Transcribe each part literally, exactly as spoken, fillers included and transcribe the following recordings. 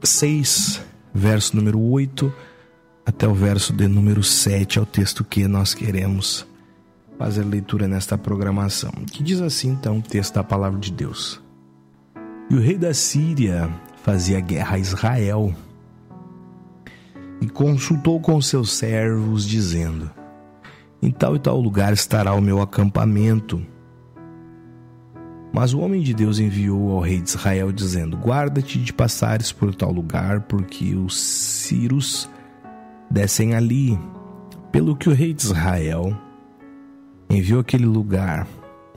seis, verso número oito, até o verso de número sete, é o texto que nós queremos fazer leitura nesta programação. Que diz assim, então, o texto da palavra de Deus. E o rei da Síria fazia guerra a Israel e consultou com seus servos, dizendo: em tal e tal lugar estará o meu acampamento. Mas o homem de Deus enviou ao rei de Israel, dizendo: guarda-te de passares por tal lugar, porque os sírios descem ali. Pelo que o rei de Israel enviou aquele lugar,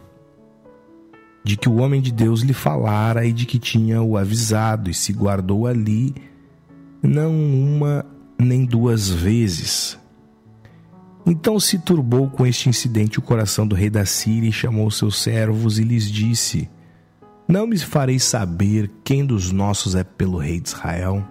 de que o homem de Deus lhe falara e de que tinha o avisado, e se guardou ali não uma nem duas vezes. Então se turbou com este incidente o coração do rei da Síria e chamou seus servos e lhes disse: não me fareis saber quem dos nossos é pelo rei de Israel?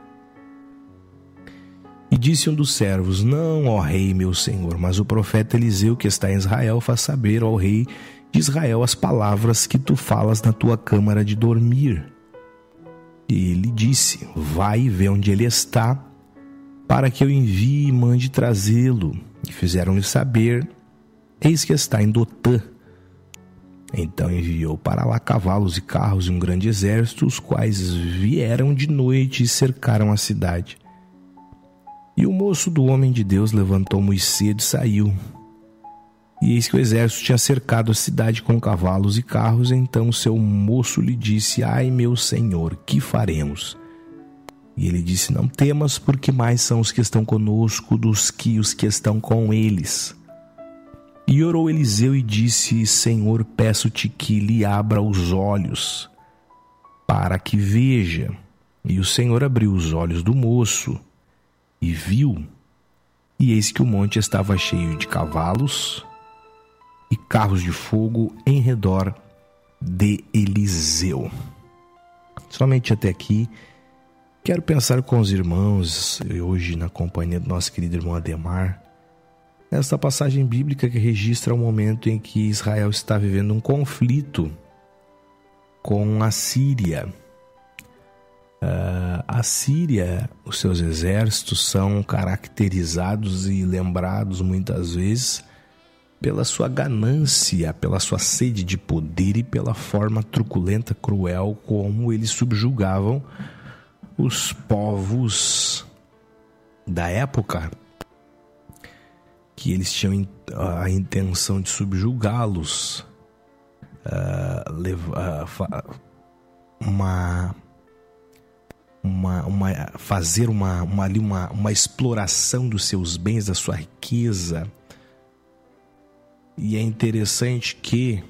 E disse um dos servos: não, ó rei meu senhor, mas o profeta Eliseu que está em Israel faz saber ao rei de Israel as palavras que tu falas na tua câmara de dormir. E ele disse: vai e vê onde ele está, para que eu envie e mande trazê-lo. E fizeram-lhe saber: eis que está em Dotã. Então enviou para lá cavalos e carros e um grande exército, os quais vieram de noite e cercaram a cidade. E o moço do homem de Deus levantou muito cedo e saiu. E eis que o exército tinha cercado a cidade com cavalos e carros. Então seu moço lhe disse: ai, meu senhor, que faremos? E ele disse: não temas, porque mais são os que estão conosco dos que os que estão com eles. E orou Eliseu e disse: Senhor, peço-te que lhe abra os olhos, para que veja. E o Senhor abriu os olhos do moço, e viu, e eis que o monte estava cheio de cavalos e carros de fogo em redor de Eliseu. Somente até aqui. Quero pensar com os irmãos, hoje na companhia do nosso querido irmão Ademar, nesta passagem bíblica que registra o momento em que Israel está vivendo um conflito com a Síria. Uh, a Síria, os seus exércitos são caracterizados e lembrados muitas vezes pela sua ganância, pela sua sede de poder e pela forma truculenta, cruel como eles subjugavam os povos da época, que eles tinham a intenção de subjugá-los, uh, levar, uh, uma, uma, uma, fazer uma, uma, uma, uma exploração dos seus bens, da sua riqueza. E é interessante que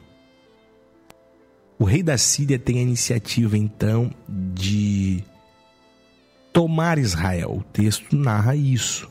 o rei da Síria tem a iniciativa, então, de tomar Israel. O texto narra isso.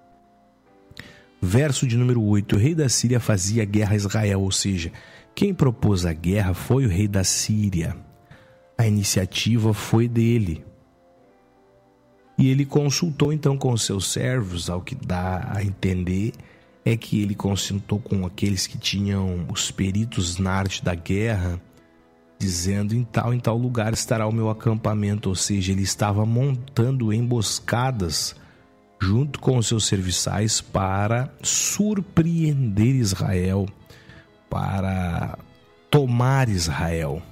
Verso de número oito. O rei da Síria fazia guerra a Israel, ou seja, quem propôs a guerra foi o rei da Síria. A iniciativa foi dele. E ele consultou então com os seus servos, ao que dá a entender é que ele consultou com aqueles que tinham os peritos na arte da guerra, dizendo: em tal, em tal lugar estará o meu acampamento. Ou seja, ele estava montando emboscadas junto com os seus serviçais para surpreender Israel, para tomar Israel.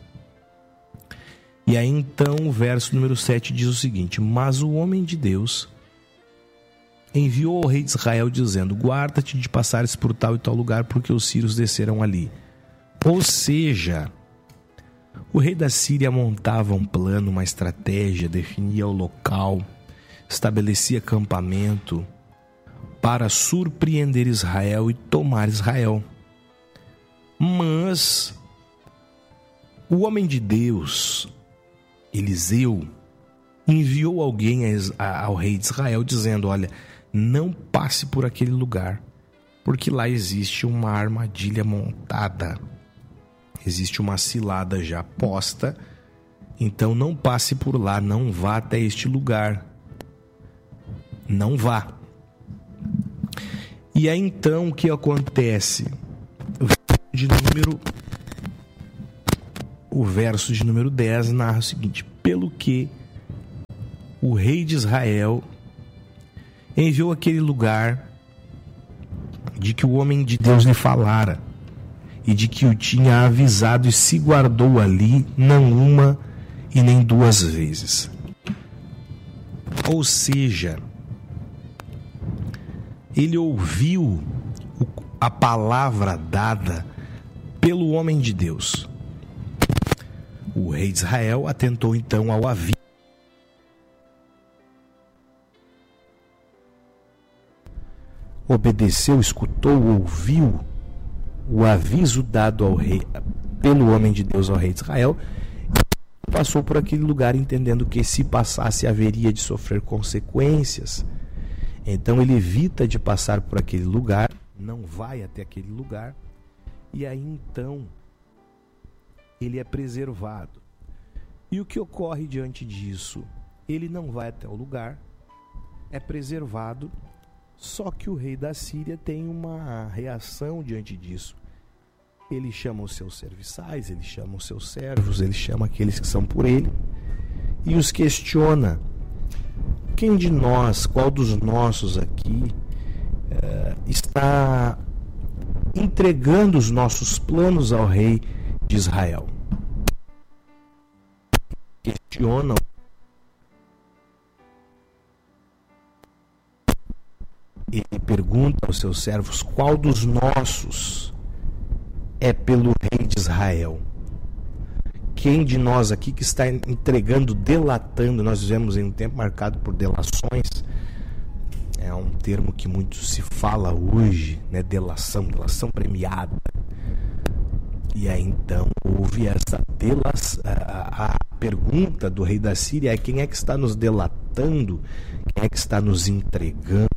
E aí então o verso número sete diz o seguinte: mas o homem de Deus enviou ao rei de Israel dizendo: guarda-te de passares por tal e tal lugar, porque os sírios desceram ali. Ou seja, o rei da Síria montava um plano, uma estratégia, definia o local, estabelecia acampamento para surpreender Israel e tomar Israel. Mas o homem de Deus, Eliseu, enviou alguém ao rei de Israel dizendo: olha, não passe por aquele lugar, porque lá existe uma armadilha montada, existe uma cilada já posta, então não passe por lá, não vá até este lugar, não vá. E aí então o que acontece? O verso de número, o verso de número dez narra o seguinte: pelo que o rei de Israel enviou aquele lugar de que o homem de Deus lhe falara e de que o tinha avisado, e se guardou ali não uma e nem duas vezes. Ou seja, ele ouviu a palavra dada pelo homem de Deus. O rei de Israel atentou então ao aviso. Obedeceu, escutou, ouviu o aviso dado ao rei, pelo homem de Deus ao rei de Israel, e passou por aquele lugar entendendo que se passasse haveria de sofrer consequências. Então ele evita de passar por aquele lugar, não vai até aquele lugar, e aí então ele é preservado. E o que ocorre diante disso? Ele não vai até o lugar, é preservado. Só que o rei da Síria tem uma reação diante disso. Ele chama os seus serviçais, ele chama os seus servos, ele chama aqueles que são por ele e os questiona: quem de nós, qual dos nossos aqui é, está entregando os nossos planos ao rei de Israel? Questiona. Ele pergunta aos seus servos: qual dos nossos é pelo rei de Israel? Quem de nós aqui que está entregando, delatando? Nós vivemos em um tempo marcado por delações. É um termo que muito se fala hoje, né? Delação, delação premiada. E aí então houve essa delação. A, a pergunta do rei da Síria é: quem é que está nos delatando? Quem é que está nos entregando?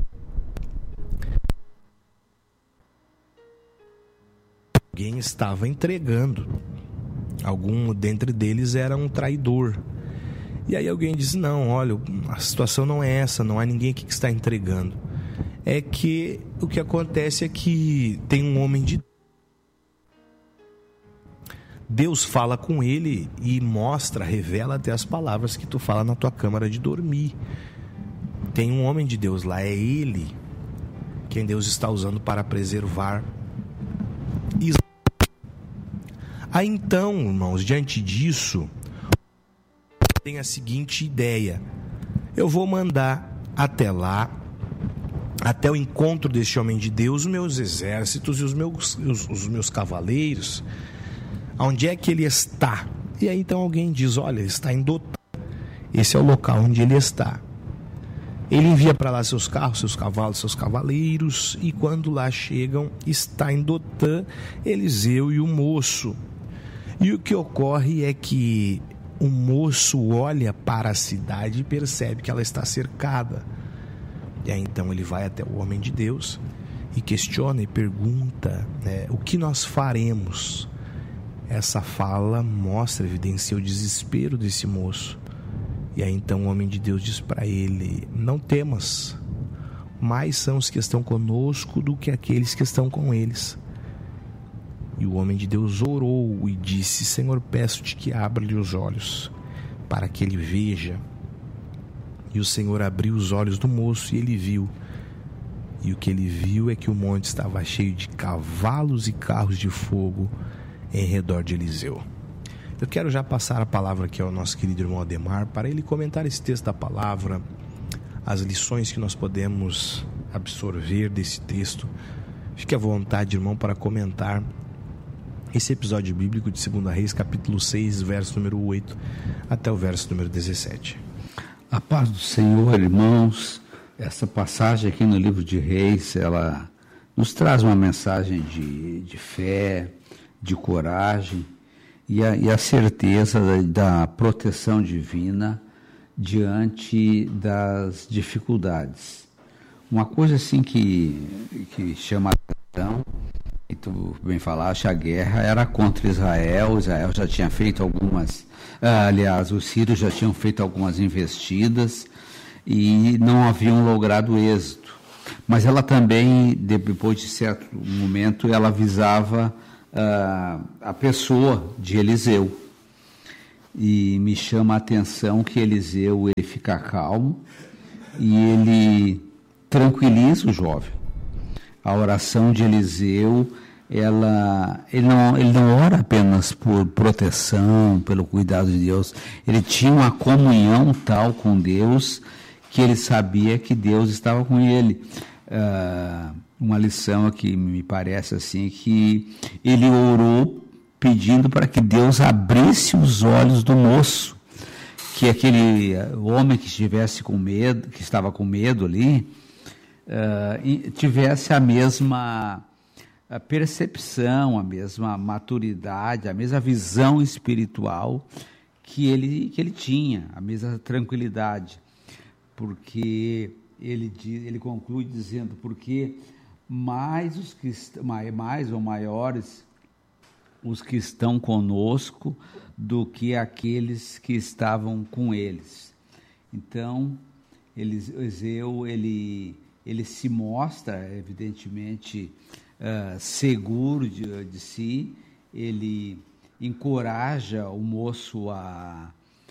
Alguém estava entregando. Algum dentre deles era um traidor. E aí alguém diz: não, olha, a situação não é essa, não há ninguém aqui que está entregando. É que o que acontece é que tem um homem de Deus, fala com ele e mostra, revela até as palavras que tu fala na tua câmara de dormir. Tem um homem de Deus lá, é ele quem Deus está usando para preservar Israel. Aí então, irmãos, diante disso, tem a seguinte ideia: eu vou mandar até lá, até o encontro deste homem de Deus, os meus exércitos e os meus, os, os meus cavaleiros. Onde é que ele está? E aí então alguém diz: olha, ele está em Dotã. Esse é o local onde ele está. Ele envia para lá seus carros, seus cavalos, seus cavaleiros, e quando lá chegam, está em Dotã Eliseu e o moço. E o que ocorre é que o moço olha para a cidade e percebe que ela está cercada. E aí então ele vai até o homem de Deus e questiona e pergunta, né, o que nós faremos? Essa fala mostra, evidencia o desespero desse moço. E aí então o homem de Deus diz para ele: não temas, mais são os que estão conosco do que aqueles que estão com eles. E o homem de Deus orou e disse: Senhor, peço-te que abra-lhe os olhos, para que ele veja. E o Senhor abriu os olhos do moço e ele viu. E o que ele viu é que o monte estava cheio de cavalos e carros de fogo em redor de Eliseu. Eu quero já passar a palavra aqui ao nosso querido irmão Ademar, para ele comentar esse texto da palavra, as lições que nós podemos absorver desse texto. Fique à vontade, irmão, para comentar esse episódio bíblico de Segunda Reis, capítulo seis, verso número oito, até o verso número dezessete. A paz do Senhor, irmãos. Essa passagem aqui no livro de Reis, ela nos traz uma mensagem de, de fé, de coragem e a, e a certeza da, da proteção divina diante das dificuldades. Uma coisa assim que, que chama a atenção, e tu bem falaste, a guerra era contra Israel. Israel já tinha feito algumas, ah, aliás, os sírios já tinham feito algumas investidas e não haviam logrado êxito. Mas ela também, depois de certo momento, ela visava ah, a pessoa de Eliseu. e me chama a atenção que Eliseu ele fica calmo e ele tranquiliza o jovem. A oração de Eliseu, ela, ele, não, ele não ora apenas por proteção, pelo cuidado de Deus, ele tinha uma comunhão tal com Deus que ele sabia que Deus estava com ele. Uh, uma lição aqui me parece assim, que ele orou pedindo para que Deus abrisse os olhos do moço, que aquele homem que estivesse com medo, que estava com medo ali, uh, tivesse a mesma a percepção, a mesma maturidade, a mesma visão espiritual que ele, que ele tinha, a mesma tranquilidade, porque ele, ele conclui dizendo, porque mais, os que, mais ou maiores os que estão conosco do que aqueles que estavam com eles. Então, Eliseu, ele, ele se mostra, evidentemente, uh, seguro de, de si, ele encoraja o moço a,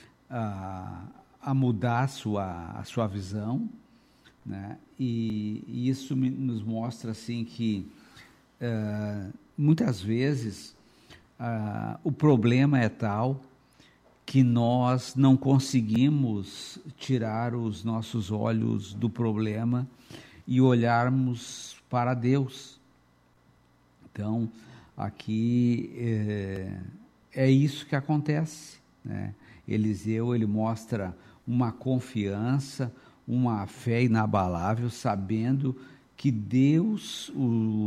a, a mudar a sua, a sua visão, né? E, e isso me, nos mostra assim que uh, muitas vezes uh, o problema é tal que nós não conseguimos tirar os nossos olhos do problema e olharmos para Deus. Então, aqui é, é isso que acontece, né? Eliseu, ele mostra uma confiança, uma fé inabalável, sabendo que Deus, o,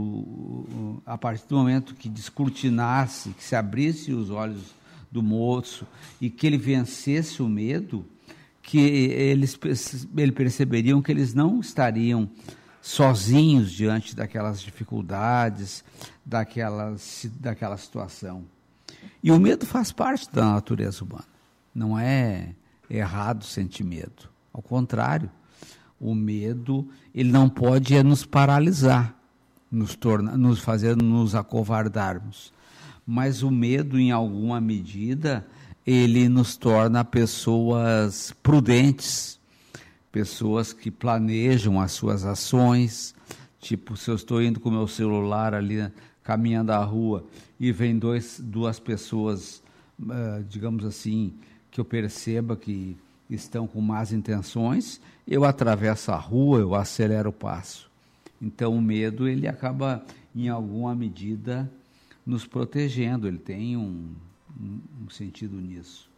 o, a partir do momento que descortinasse, que se abrisse os olhos do moço e que ele vencesse o medo, que eles, eles perceberiam que eles não estariam sozinhos diante daquelas dificuldades, daquelas, daquela situação. E o medo faz parte da natureza humana. Não é errado sentir medo. Ao contrário, o medo, ele não pode nos paralisar, nos, torna, nos fazer nos acovardarmos. Mas o medo, em alguma medida, ele nos torna pessoas prudentes, pessoas que planejam as suas ações. Tipo, se eu estou indo com o meu celular ali, caminhando a rua, e vem dois, duas pessoas, uh, digamos assim, que eu perceba que estão com más intenções, eu atravesso a rua, eu acelero o passo. Então o medo, ele acaba, em alguma medida, nos protegendo, ele tem um, um, um sentido nisso.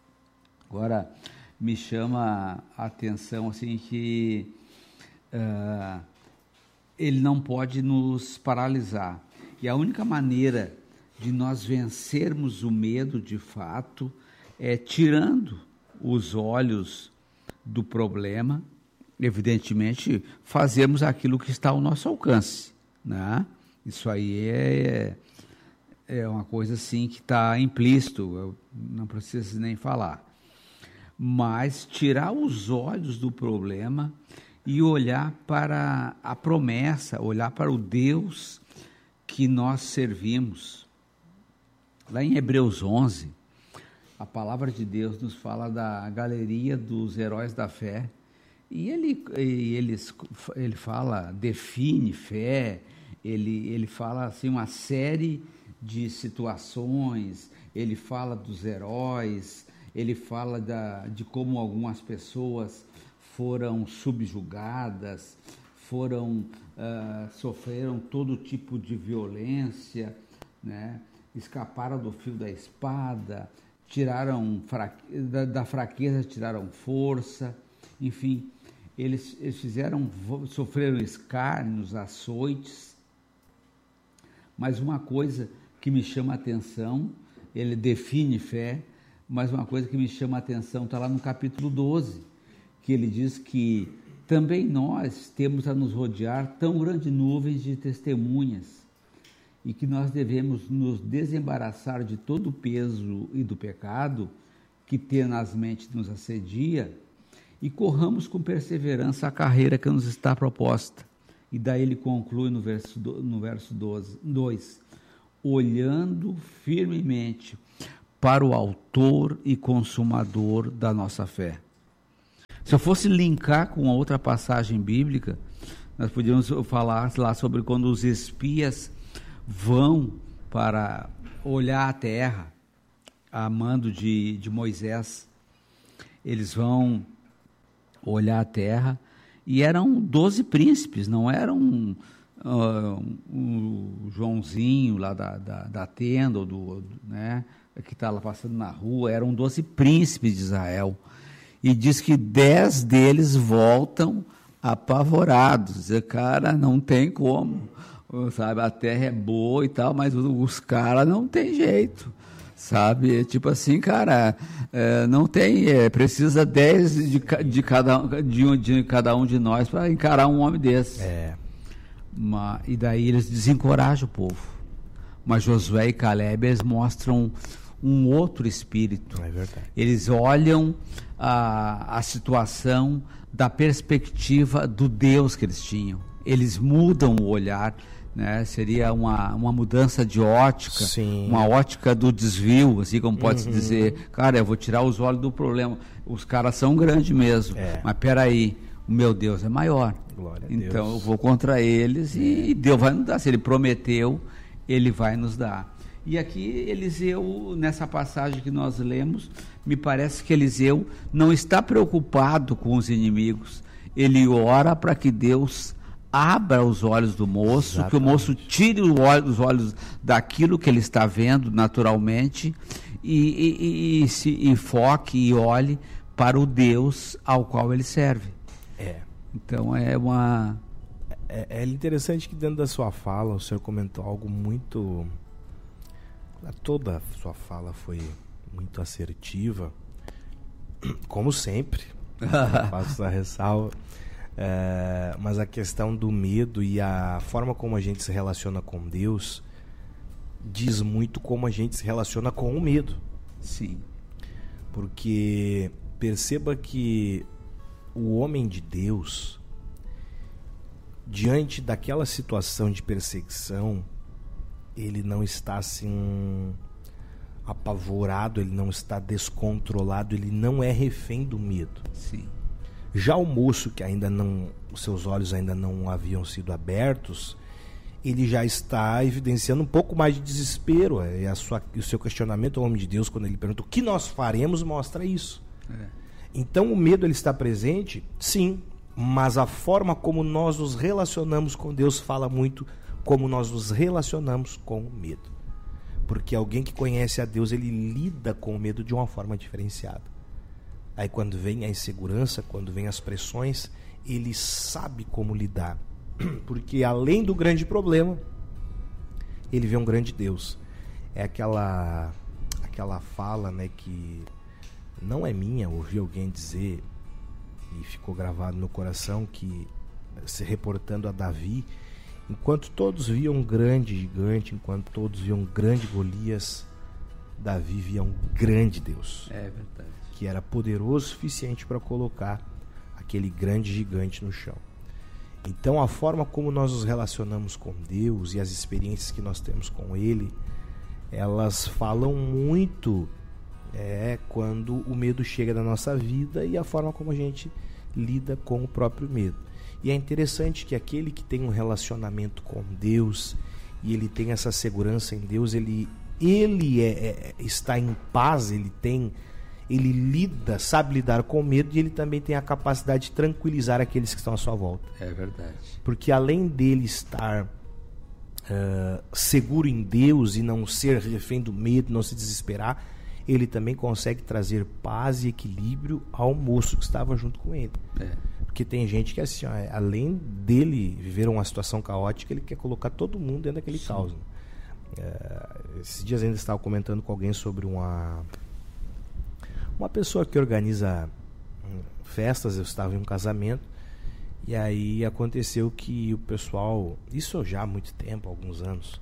Agora, me chama a atenção assim, que uh, ele não pode nos paralisar. E a única maneira de nós vencermos o medo, de fato, é tirando os olhos do problema, evidentemente, fazermos aquilo que está ao nosso alcance, né? Isso aí é, é uma coisa assim que está implícito, eu não preciso nem falar. Mas tirar os olhos do problema e olhar para a promessa, olhar para o Deus que nós servimos. Lá em Hebreus onze, a palavra de Deus nos fala da galeria dos heróis da fé, e ele, ele, ele fala, define fé, ele, ele fala assim, uma série de situações, ele fala dos heróis, ele fala da, de como algumas pessoas foram subjugadas, foram, uh, sofreram todo tipo de violência, né? Escaparam do fio da espada, tiraram da, da fraqueza, tiraram força, enfim, eles, eles fizeram, sofreram escárnios, açoites. Mas uma coisa que me chama a atenção, ele define fé, mas uma coisa que me chama a atenção está lá no capítulo doze, que ele diz que também nós temos a nos rodear tão grandes nuvens de testemunhas, e que nós devemos nos desembaraçar de todo o peso e do pecado que tenazmente nos assedia, e corramos com perseverança a carreira que nos está proposta. E daí ele conclui no verso, no verso doze, dois, olhando firmemente para o autor e consumador da nossa fé. Se eu fosse linkar com outra passagem bíblica, nós podíamos falar lá sobre quando os espias vão para olhar a terra, a mando de, de Moisés. Eles vão olhar a terra e eram doze príncipes, não eram um, uh, um Joãozinho lá da, da, da tenda, ou do, né, que está lá passando na rua, eram doze príncipes de Israel. E diz que dez deles voltam apavorados, dizer, cara, não tem como, sabe, a terra é boa e tal, mas os caras não tem jeito, sabe, tipo assim, cara, é, não tem, é, precisa dez de, de, cada, de, de cada um de nós para encarar um homem desse. É. Mas, e daí eles desencorajam o povo, mas Josué e Caleb, eles mostram um outro espírito. É verdade. Eles olham a, a situação da perspectiva do Deus que eles tinham. Eles mudam o olhar, né? Seria uma, uma mudança de ótica, Sim. uma ótica do desvio, assim como pode-se Uhum. dizer, cara, eu vou tirar os olhos do problema. Os caras são grandes mesmo, É. mas peraí, o meu Deus é maior. Glória a Então Deus. eu vou contra eles e Deus vai nos dar. Se Ele prometeu, Ele vai nos dar. E aqui Eliseu, nessa passagem que nós lemos, me parece que Eliseu não está preocupado com os inimigos. Ele ora para que Deus abra os olhos do moço, Exatamente. que o moço tire os olhos daquilo que ele está vendo naturalmente e, e, e, e, se, e foque e olhe para o Deus ao qual ele serve. É. Então é uma... É, é interessante que dentro da sua fala o senhor comentou algo muito... Toda a sua fala foi muito assertiva, como sempre, faço essa ressalva, é, mas a questão do medo e a forma como a gente se relaciona com Deus diz muito como a gente se relaciona com o medo. Sim. Porque perceba que o homem de Deus, diante daquela situação de perseguição, ele não está assim apavorado, ele não está descontrolado, ele não é refém do medo. Sim. Já o moço que ainda não, os seus olhos ainda não haviam sido abertos, ele já está evidenciando um pouco mais de desespero. E a sua, o seu questionamento ao homem de Deus, quando ele pergunta o que nós faremos, mostra isso. É. Então o medo ele está presente, sim, mas a forma como nós nos relacionamos com Deus fala muito como nós nos relacionamos com o medo. Porque alguém que conhece a Deus, ele lida com o medo de uma forma diferenciada. Aí quando vem a insegurança, quando vem as pressões, ele sabe como lidar. Porque além do grande problema, ele vê um grande Deus. É aquela, aquela fala, né, que não é minha, ouvi alguém dizer e ficou gravado no coração, que se reportando a Davi, enquanto todos viam um grande gigante, enquanto todos viam um grande Golias, Davi via um grande Deus. É verdade. Que era poderoso o suficiente para colocar aquele grande gigante no chão. Então a forma como nós nos relacionamos com Deus e as experiências que nós temos com Ele, elas falam muito é, quando o medo chega na nossa vida e a forma como a gente lida com o próprio medo. E é interessante que aquele que tem um relacionamento com Deus e ele tem essa segurança em Deus, ele, ele é, é, está em paz, ele tem, ele lida, sabe lidar com o medo, e ele também tem a capacidade de tranquilizar aqueles que estão à sua volta. É verdade. Porque além dele estar uh, seguro em Deus e não ser refém do medo, não se desesperar, ele também consegue trazer paz e equilíbrio ao moço que estava junto com ele. É. Porque tem gente que, assim, ó, além dele viver uma situação caótica, ele quer colocar todo mundo dentro daquele Sim. caos. Né? Uh, esses dias ainda estava comentando com alguém sobre uma uma pessoa que organiza festas. Eu estava em um casamento e aí aconteceu que o pessoal, isso já há muito tempo, alguns anos,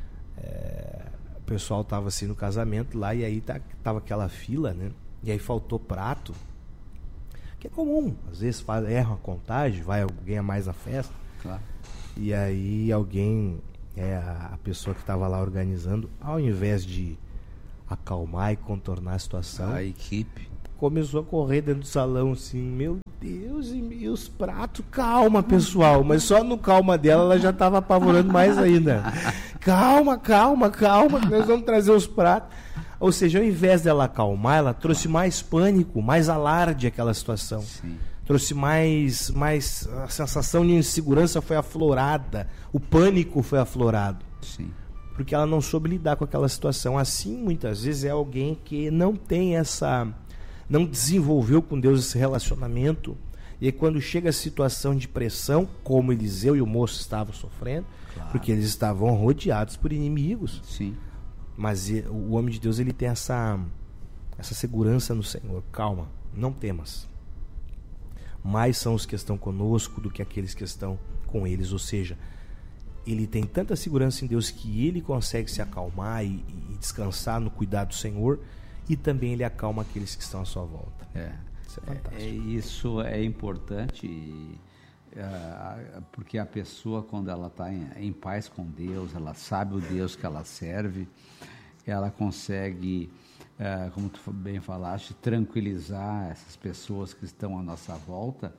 é, o pessoal estava assim no casamento lá, e aí tá, tava aquela fila, né? E aí faltou prato, que é comum, às vezes faz, erra a contagem, vai alguém a mais na festa. Claro. E aí alguém, é, a pessoa que estava lá organizando, ao invés de acalmar e contornar a situação. A equipe começou a correr dentro do salão assim, meu Deus, e meus pratos, calma pessoal, mas só no calma dela ela já estava apavorando mais ainda. Calma, calma, calma, que nós vamos trazer os pratos. Ou seja, ao invés dela acalmar, ela trouxe mais pânico, mais alarde àquela situação. Sim. Trouxe mais, mais, a sensação de insegurança foi aflorada, o pânico foi aflorado. Sim. Porque ela não soube lidar com aquela situação. Assim, muitas vezes, é alguém que não tem essa, não desenvolveu com Deus esse relacionamento, e aí, quando chega a situação de pressão, como Eliseu e o moço estavam sofrendo, claro, porque eles estavam rodeados por inimigos. Sim. Mas o homem de Deus, ele tem essa, essa segurança no Senhor. Calma, não temas. Mais são os que estão conosco do que aqueles que estão com eles. Ou seja, ele tem tanta segurança em Deus que ele consegue se acalmar e, e descansar no cuidado do Senhor, e também ele acalma aqueles que estão à sua volta. É, isso é fantástico. É, isso é importante, uh, porque a pessoa, quando ela está em, em paz com Deus, ela sabe o Deus que ela serve, ela consegue, uh, como tu bem falaste, tranquilizar essas pessoas que estão à nossa volta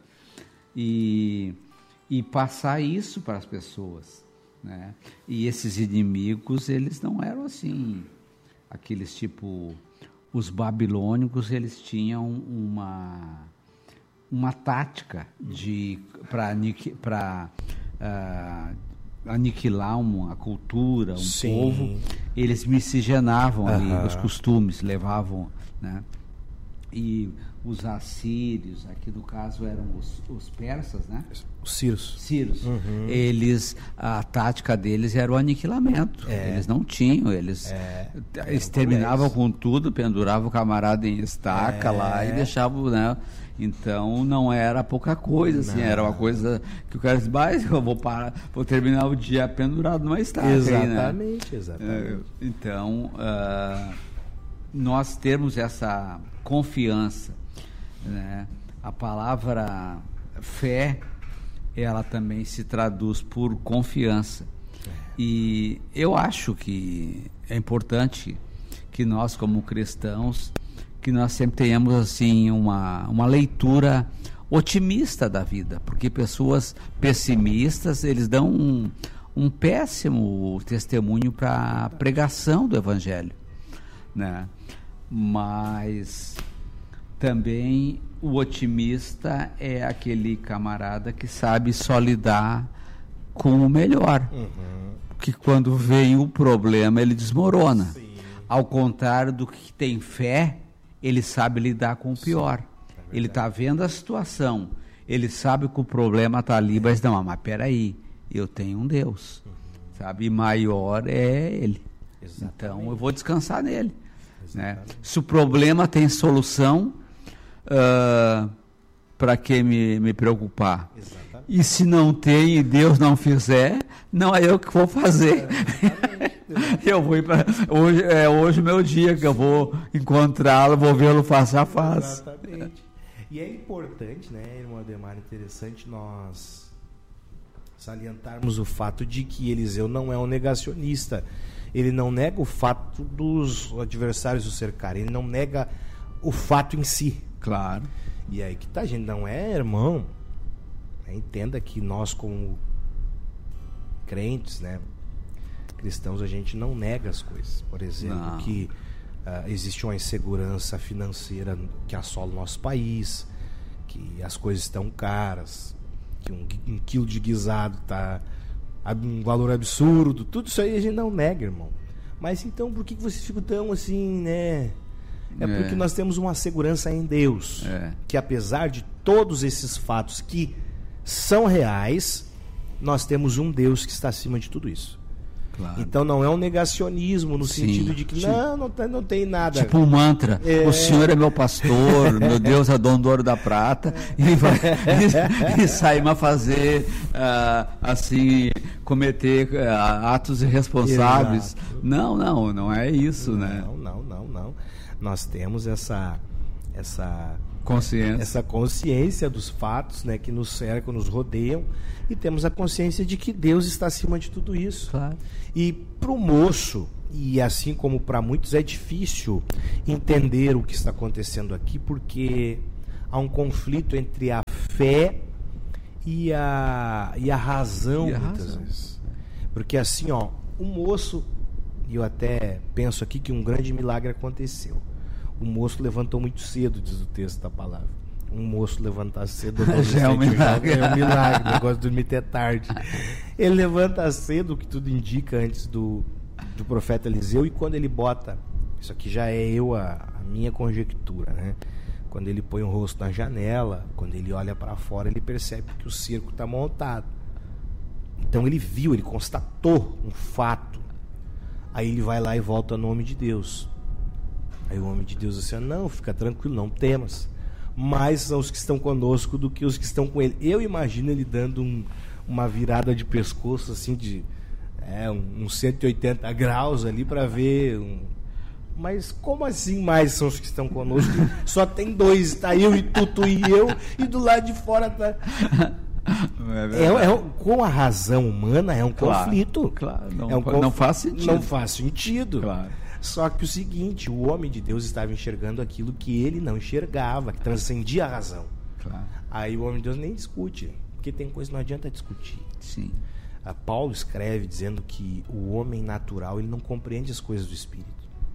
e, e passar isso para as pessoas, né? E esses inimigos, eles não eram assim, aqueles tipo, os babilônicos, eles tinham uma, uma tática de para uh, aniquilar uma cultura, um Sim. povo. Eles miscigenavam ali Aham. os costumes, levavam, né? E os assírios, aqui no caso eram os, os persas, né? Os Círios. Sírios. Uhum. Eles, a tática deles era o aniquilamento. É. Eles não tinham, eles É. exterminavam com tudo, penduravam o camarada em estaca É. lá e deixavam, né? Então não era pouca coisa, assim, Não. era uma coisa que o cara disse, mas eu vou parar, vou terminar o dia pendurado numa estaca. Exatamente, aí, né? exatamente. Então, uh, nós temos essa confiança, né? A palavra fé, ela também se traduz por confiança. E eu acho que é importante que nós, como cristãos, que nós sempre tenhamos assim uma, uma leitura otimista da vida, porque pessoas pessimistas, eles dão um, um péssimo testemunho para a pregação do Evangelho, né? Mas também o otimista é aquele camarada que sabe só lidar com o melhor, Uhum. que quando vem o problema ele desmorona. Sim. Ao contrário do que tem fé, ele sabe lidar com o pior. Sim, é ele está vendo a situação, ele sabe que o problema está ali, mas não, mas peraí, eu tenho um Deus, uhum. sabe? E maior é Ele. Exatamente. Então eu vou descansar nele. Né? Se o problema tem solução, uh, para que me, me preocupar? Exatamente. E se não tem e Deus não fizer, não é eu que vou fazer. Exatamente. Eu vou ir pra, hoje é hoje o meu dia que eu vou encontrá-lo, vou vê-lo face a face. Exatamente. E é importante, né, irmão Ademar, interessante nós salientarmos o fato de que Eliseu não é um negacionista. Ele não nega o fato dos adversários o cercarem, ele não nega o fato em si. Claro. E aí que tá, gente, não é, irmão, entenda que nós como crentes, né, cristãos, a gente não nega as coisas. Por exemplo, não. que uh, existe uma insegurança financeira que assola o nosso país, que as coisas estão caras, que um, um quilo de guisado tá um valor absurdo, tudo isso aí a gente não nega, irmão. Mas então por que vocês ficam tão assim, né? É, é. porque nós temos uma segurança em Deus, é. que apesar de todos esses fatos que são reais, nós temos um Deus que está acima de tudo isso. Claro. Então não é um negacionismo no Sim. sentido de que Sim. não, não tem, não tem nada. Tipo um mantra, é. o Senhor é meu pastor, meu Deus é dono do ouro da prata, e, vai, e, e sair a fazer, uh, assim, cometer uh, atos irresponsáveis. Exato. Não, não, não é isso, não, né? Não, não, não, não. Nós temos essa, essa consciência, essa consciência dos fatos, né, que nos cercam, nos rodeiam, e temos a consciência de que Deus está acima de tudo isso. Claro. E para o moço e assim como para muitos é difícil entender o que está acontecendo aqui, porque há um conflito entre a fé e a, e a razão, e a muitas razão. vezes. Porque assim, ó, o moço, e eu até penso aqui que um grande milagre aconteceu. O moço levantou muito cedo, diz o texto da palavra. Um moço levantar cedo já é um milagre. É um milagre, o negócio de dormir até tarde. Ele levanta cedo, o que tudo indica, antes do, do profeta Eliseu, e quando ele bota, isso aqui já é eu a, a minha conjectura, né? Quando ele põe o rosto na janela, quando ele olha para fora, ele percebe que o cerco está montado. Então ele viu, ele constatou um fato. Aí ele vai lá e volta ao nome de Deus. Aí o homem de Deus diz assim: não, fica tranquilo, não temas. Mais são os que estão conosco do que os que estão com ele. Eu imagino ele dando um, uma virada de pescoço assim de é, um, um cento e oitenta graus ali para ver. Um... Mas como assim mais são os que estão conosco? Só tem dois, tá eu e tu, tu e eu, e do lado de fora tá. É, é, é, com a razão humana é um claro, conflito. Claro, não, é um conf... não faz sentido. Não faz sentido. Claro. Só que o seguinte, o homem de Deus estava enxergando aquilo que ele não enxergava, que transcendia a razão. Claro. Aí o homem de Deus nem discute, porque tem coisa que não adianta discutir. Sim. A Paulo escreve dizendo que o homem natural ele não compreende as coisas do Espírito.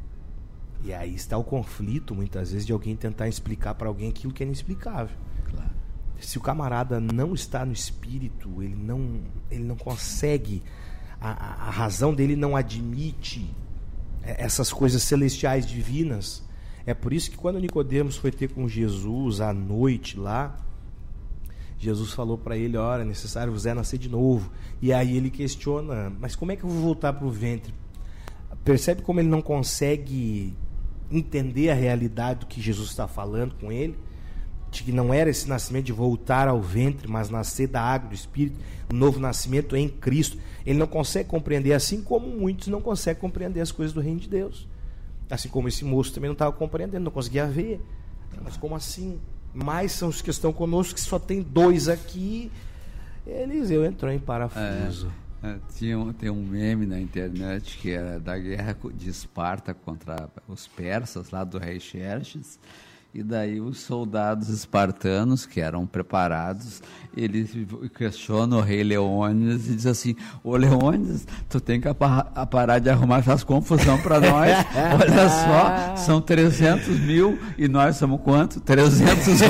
E aí está o conflito, muitas vezes, de alguém tentar explicar para alguém aquilo que é inexplicável. Claro. Se o camarada não está no Espírito, ele não, ele não consegue, a, a, a razão dele não admite essas coisas celestiais divinas. É por isso que quando Nicodemos foi ter com Jesus à noite lá, Jesus falou para ele: ora, necessário vos é nascer de novo. E aí ele questiona: mas como é que eu vou voltar para o ventre? Percebe como ele não consegue entender a realidade do que Jesus está falando com ele, de que não era esse nascimento de voltar ao ventre, mas nascer da água do Espírito, um novo nascimento em Cristo. Ele não consegue compreender, assim como muitos não conseguem compreender as coisas do reino de Deus. Assim como esse moço também não estava compreendendo, não conseguia ver. Mas como assim? Mais são os que estão conosco, que só tem dois aqui. Eliseu entrou em parafuso. É, é, tinha um, tem um meme na internet que era da guerra de Esparta contra os persas, lá do rei Xerxes. E daí os soldados espartanos, que eram preparados, eles questionam o rei Leônidas e dizem assim: ô Leônidas, tu tem que parar de arrumar essas confusão para nós. Olha só, são trezentos mil e nós somos quanto? trezentos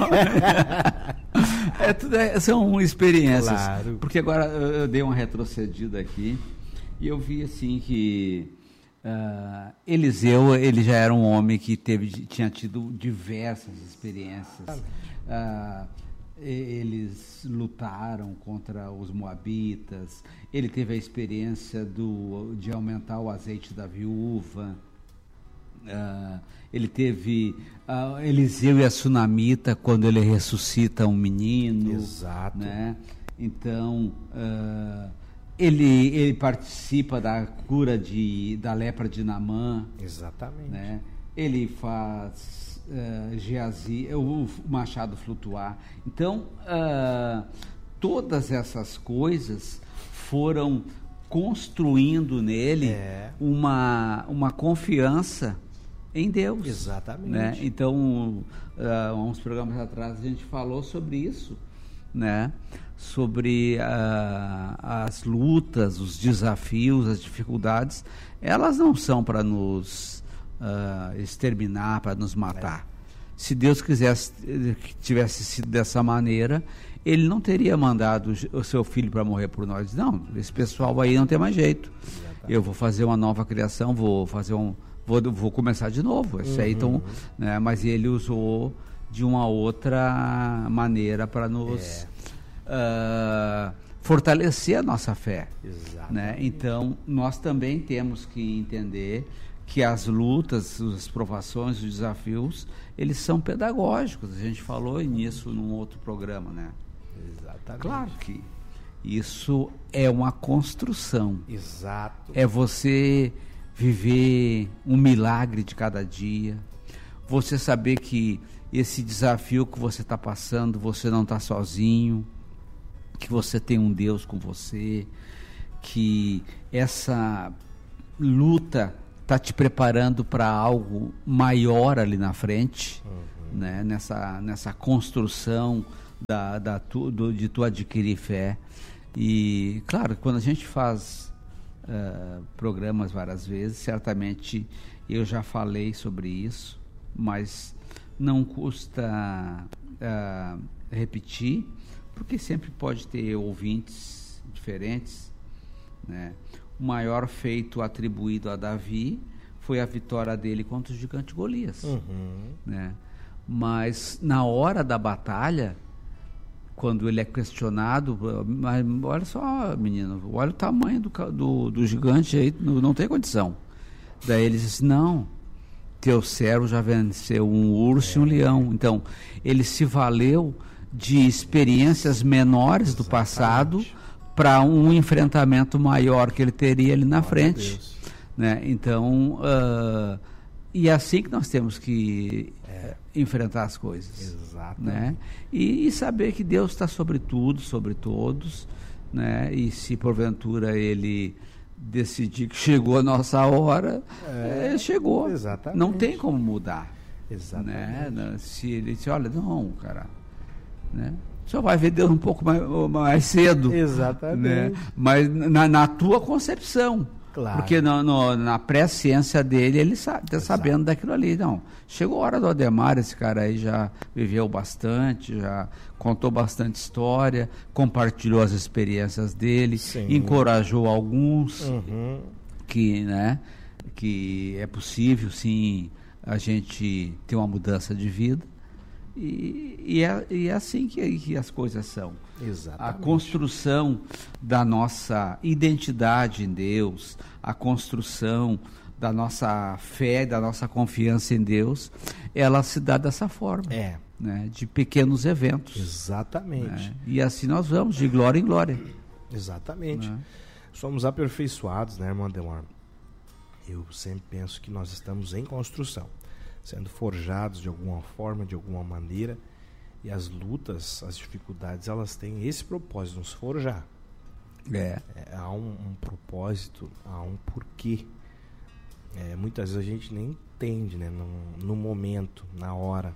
é, tudo é, são experiências. Claro. Porque agora eu dei uma retrocedida aqui e eu vi assim que Uh, Eliseu, ele já era um homem que teve, tinha tido diversas experiências. Uh, eles lutaram contra os moabitas. Ele teve a experiência do, de aumentar o azeite da viúva. Uh, ele teve uh, Eliseu e a sunamita, quando ele ressuscita um menino. Exato. Né? Então uh, Ele, ele participa da cura de, da lepra de Naamã. Exatamente. Né? Ele faz uh, Geazi, o machado flutuar. Então, uh, todas essas coisas foram construindo nele é. uma, uma confiança em Deus. Exatamente. Né? Então, uh, uns programas atrás a gente falou sobre isso, né? Sobre uh, as lutas, os desafios, as dificuldades. Elas não são para nos uh, exterminar, para nos matar. É. Se Deus quisesse que tivesse sido dessa maneira, Ele não teria mandado o seu filho para morrer por nós. Não, esse pessoal aí não tem mais jeito. Exatamente. Eu vou fazer uma nova criação, vou fazer um, vou, vou começar de novo. Isso uhum. aí, então, né, mas Ele usou de uma outra maneira para nos é. uh, fortalecer a nossa fé. Né? Então, nós também temos que entender que as lutas, as provações, os desafios, eles são pedagógicos. A gente falou nisso num outro programa, né? Exatamente. Claro que isso é uma construção. Exato. É você viver um milagre de cada dia. Você saber que esse desafio que você está passando, você não está sozinho, que você tem um Deus com você, que essa luta está te preparando para algo maior ali na frente, uhum. né? nessa, nessa construção da, da tu, do, de tu adquirir fé. E, claro, quando a gente faz uh, programas várias vezes, certamente eu já falei sobre isso, mas não custa uh, repetir, porque sempre pode ter ouvintes diferentes, né? O maior feito atribuído a Davi foi a vitória dele contra o gigante Golias, uhum. né? Mas na hora da batalha, quando ele é questionado, mas olha só, menino, olha o tamanho do, do, do gigante aí, não, não tem condição. Daí ele diz, não, teu servo já venceu um urso é. e um leão. Então, ele se valeu de experiências menores Exatamente. do passado para um enfrentamento maior que ele teria ali na Glória frente. Né? Então, uh, e é assim que nós temos que é. enfrentar as coisas. Exatamente. Né? E, e saber que Deus está sobre tudo, sobre todos, né? E se porventura Ele decidir que chegou a nossa hora, é, é, chegou. Exatamente. Não tem como mudar. Exatamente. Né? Se Ele disse, olha, não, cara, né? Só vai ver Deus um pouco mais, mais cedo. Exatamente. Né? Mas na, na tua concepção. Claro. Porque no, no, na pré-ciência dele, ele está sabendo daquilo ali. Não, chegou a hora do Ademar, esse cara aí já viveu bastante, já contou bastante história, compartilhou as experiências dele, Sim. encorajou alguns uhum. que, né, que é possível, sim, a gente ter uma mudança de vida. E, e, é, e é assim que, que as coisas são. Exatamente. A construção da nossa identidade em Deus, a construção da nossa fé, da nossa confiança em Deus, ela se dá dessa forma, é. né? De pequenos eventos. Exatamente. Né? E assim nós vamos, de glória em glória. Exatamente. Né? Somos aperfeiçoados, né, irmão Ademar? Eu sempre penso que nós estamos em construção, sendo forjados de alguma forma, de alguma maneira, e as lutas, as dificuldades, elas têm esse propósito, nos forjar. É. É, há um, um propósito, há um porquê. É, muitas vezes a gente nem entende, né, no, no momento, na hora,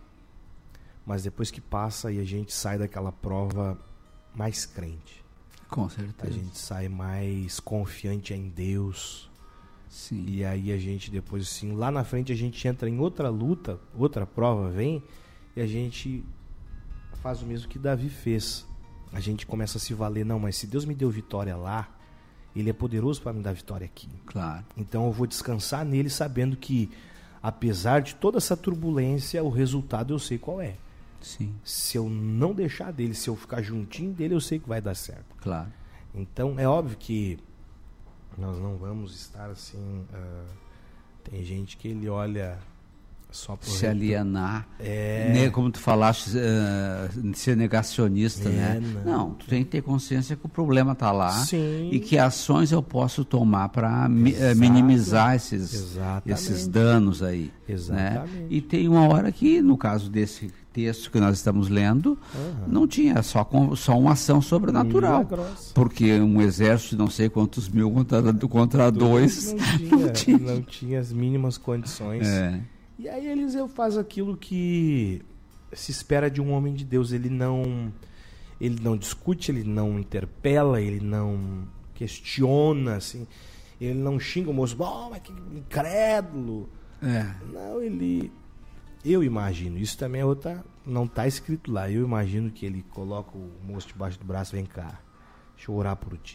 mas depois que passa e a gente sai daquela prova mais crente. Com certeza. A gente sai mais confiante em Deus. Sim. E aí a gente depois, assim, lá na frente a gente entra em outra luta, outra prova vem, e a gente faz o mesmo que Davi fez. A gente começa a se valer, não, mas se Deus me deu vitória lá, Ele é poderoso para me dar vitória aqui. Claro. Então eu vou descansar nele sabendo que, apesar de toda essa turbulência, o resultado eu sei qual é. Sim. Se eu não deixar dele, se eu ficar juntinho dele, eu sei que vai dar certo. Claro. Então é óbvio que nós não vamos estar assim. Uh, tem gente que ele olha só por se alienar, é... né, como tu falaste, uh, ser negacionista, é, né? Não. não, tu tem que ter consciência que o problema está lá. Sim. E que ações eu posso tomar para mi, uh, minimizar esses, esses danos aí. Exatamente. Né? E tem uma hora que, no caso desse texto que nós estamos lendo, uhum. não tinha só, com, só uma ação sobrenatural, porque um exército de não sei quantos mil contra, contra dois não tinha, não tinha. Não tinha as mínimas condições. É. E aí Eliseu faz aquilo que se espera de um homem de Deus. Ele não, ele não discute, ele não interpela, ele não questiona, assim, ele não xinga o moço, oh, mas que incrédulo. É. Não, ele... Eu imagino, isso também é outra... Não está escrito lá. Eu imagino que ele coloca o moço debaixo do braço, vem cá, deixa eu orar por ti.